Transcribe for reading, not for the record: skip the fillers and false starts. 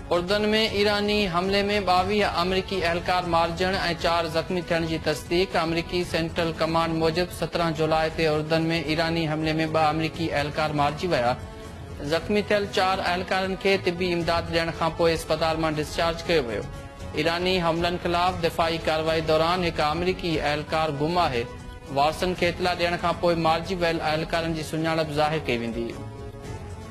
उर्दन में ईरानी हमले में 22 अमरीकी एहलकार मारजण ऐं 4 ज़ख़्मी थियण जी तस्दीक। अमरीकी सेंट्रल कमांड मूजिब 17 जुलाई ते उर्दन में ईरानी हमले में 2 अमरीकी एहलकार मारिजी विया। ज़ख़्मी थियल 4 एहलकारनि खे तिबी इमदाद ॾियण खां पोइ अस्पताल मां डिस्चार्ज कयो वियो। ईरानी हमलनि ख़िलाफ़ दिफ़ाई कार्रवाई दौरान हिकु अमरीकी एहलकार गुम आहे। वारसनि खे इतला ॾियण खां पोइ मारिजी वियल एहलकारनि जी सुञाणप ज़ाहिर कई वेंदी।